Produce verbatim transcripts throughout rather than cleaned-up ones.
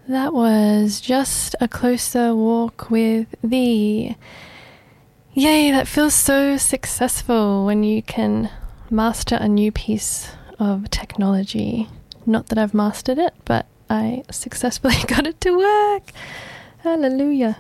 That was Just a Closer Walk with Thee. Yay, that feels so successful when you can master a new piece of technology. Not that I've mastered it, but I successfully got it to work. Hallelujah.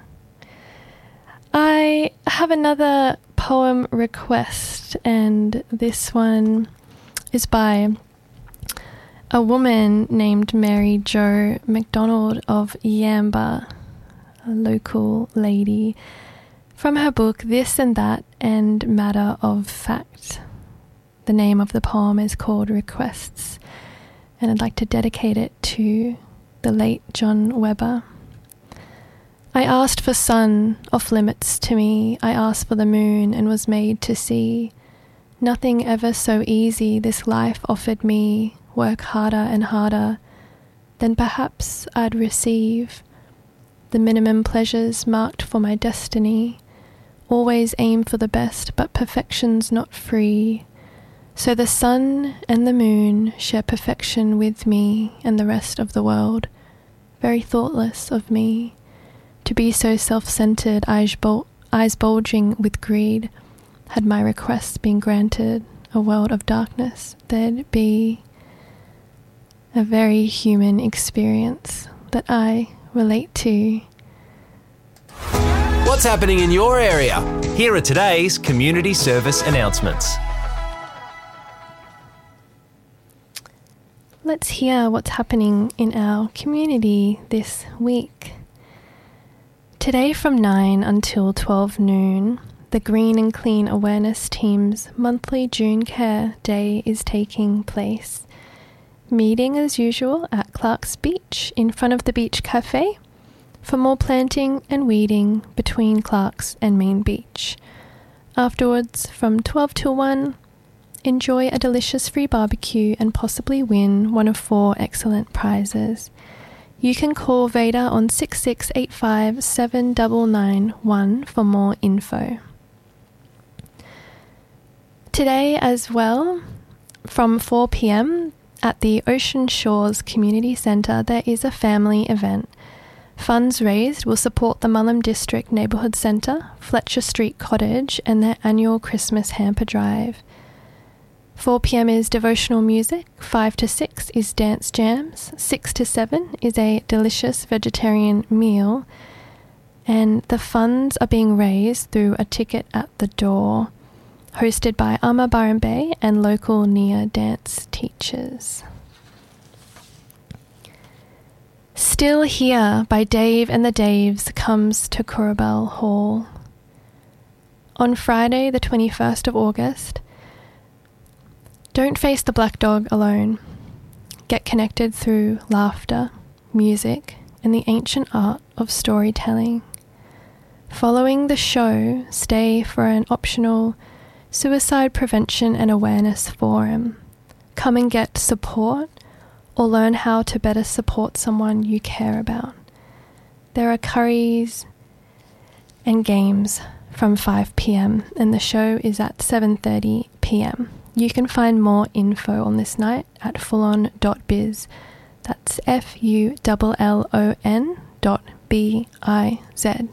I have another poem request, and this one is by a woman named Mary Jo McDonald of Yamba, a local lady, from her book This and That and Matter of Fact. The name of the poem is called Requests, and I'd like to dedicate it to the late John Webber. I asked for sun off limits to me, I asked for the moon and was made to see. Nothing ever so easy this life offered me, work harder and harder, then perhaps I'd receive the minimum pleasures marked for my destiny. Always aim for the best, but perfection's not free. So the sun and the moon share perfection with me and the rest of the world. Very thoughtless of me to be so self-centered, eyes, bul- eyes bulging with greed. Had my requests been granted, a world of darkness, there'd be a very human experience that I relate to. What's happening in your area? Here are today's community service announcements. Let's hear what's happening in our community this week. Today from nine until twelve noon, the Green and Clean Awareness Team's monthly June Care Day is taking place. Meeting as usual at Clark's Beach in front of the Beach Cafe for more planting and weeding between Clark's and Main Beach. Afterwards, from twelve till one, enjoy a delicious free barbecue and possibly win one of four excellent prizes. You can call Veda on six six eight five seven nine nine one for more info. Today as well, from four p.m, at the Ocean Shores Community Centre, there is a family event. Funds raised will support the Mullum District Neighbourhood Centre, Fletcher Street Cottage, and their annual Christmas hamper drive. four p.m. is devotional music, five to six is dance jams, six to seven is a delicious vegetarian meal, and the funds are being raised through a ticket at the door, hosted by Amma Barambe and local Nia dance teachers. Still Here by Dave and the Daves comes to Corabelle Hall. On Friday, the twenty-first of August, don't face the black dog alone. Get connected through laughter, music, and the ancient art of storytelling. Following the show, stay for an optional Suicide Prevention and Awareness Forum. Come and get support or learn how to better support someone you care about. There are curries and games from five p.m. and the show is at seven thirty p.m. You can find more info on this night at fullon dot biz. That's F U L L O N dot B I Z.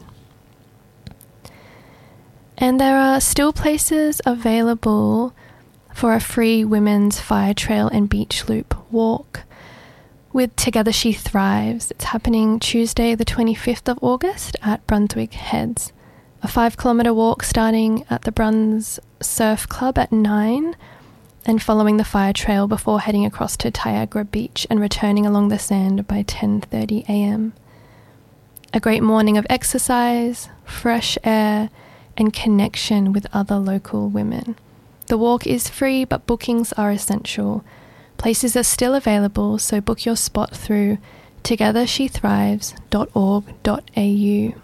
And there are still places available for a free women's fire trail and beach loop walk with Together She Thrives. It's happening Tuesday the twenty-fifth of August at Brunswick Heads. A five kilometre walk starting at the Bruns Surf Club at nine and following the fire trail before heading across to Tyagra Beach and returning along the sand by ten thirty a.m. A great morning of exercise, fresh air, and connection with other local women. The walk is free, but bookings are essential. Places are still available, so book your spot through together she thrives dot org dot a u.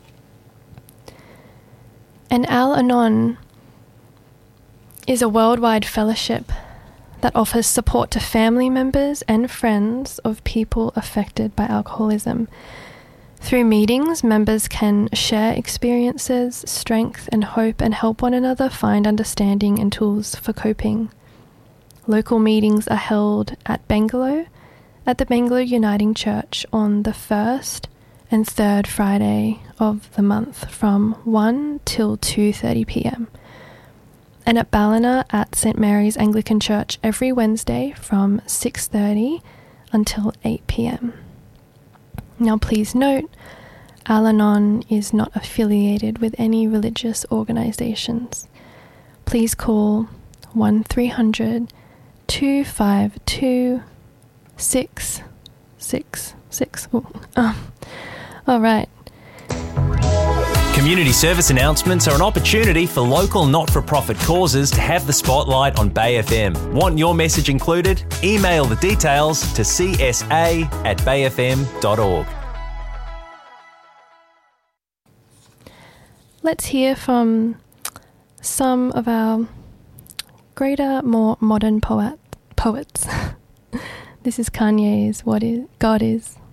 And Al-Anon is a worldwide fellowship that offers support to family members and friends of people affected by alcoholism. Through meetings, members can share experiences, strength and hope, and help one another find understanding and tools for coping. Local meetings are held at Bangalow, at the Bangor Uniting Church on the first and third Friday of the month from one till two thirty p m, and at Ballina at Saint Mary's Anglican Church every Wednesday from six thirty until eight p m. Now please note, Al-Anon is not affiliated with any religious organisations. Please call one three hundred, two five two, six six six. Um, all right. Community service announcements are an opportunity for local not-for-profit causes to have the spotlight on Bay F M. Want your message included? Email the details to c s a at bay f m dot org. Let's hear from some of our greater, more modern poet, poets. This is Kanye's What Is God Is.